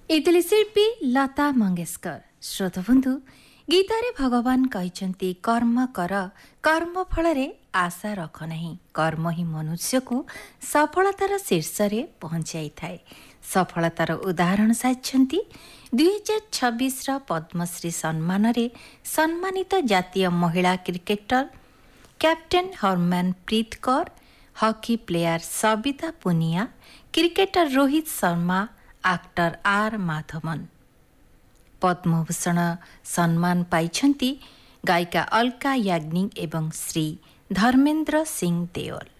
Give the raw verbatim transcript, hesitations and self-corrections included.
Italy शिल्पी लता मंगेशकर। श्रोतबंधु, गीतारे भगवान कहते कर्म कर, कर्म फल आशा रख नहीं, कर्म ही मनुष्य को सफलतार शीर्ष रे पहुंचाई थाए। सफलतार उदाहरण साजिଛନ୍ତି दुई हजार छब्बीस पद्मश्री सम्मान रे सम्मानित जातीय महिला cricketer captain Harmanpreet Kaur, hockey player Sabita Punia, cricketer Rohit Sharma, actor are Madhavan. Padma Bhushan सम्मान पाइछन्ति गायिका अलका याग्निक एवं श्री धर्मेन्द्र सिंह देओल।